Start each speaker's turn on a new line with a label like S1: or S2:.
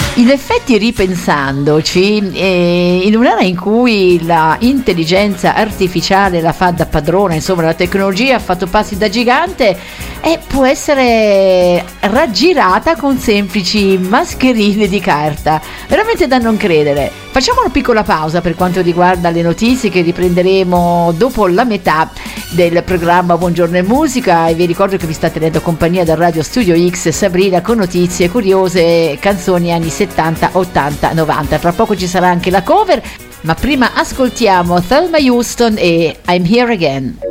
S1: In effetti, ripensandoci, in un'era in cui la intelligenza artificiale la fa da padrona, insomma la tecnologia ha fatto passi da gigante, può essere raggirata con semplici mascherine di carta, veramente da non credere. Facciamo una piccola pausa per quanto riguarda le notizie, che riprenderemo dopo la metà del programma Buongiorno e Musica, e vi ricordo che vi sta tenendo compagnia dal Radio Studio X Sabrina con notizie curiose, canzoni anni 70, 80, 90. Tra poco ci sarà anche la cover, ma prima ascoltiamo Thelma Houston e I'm Here Again.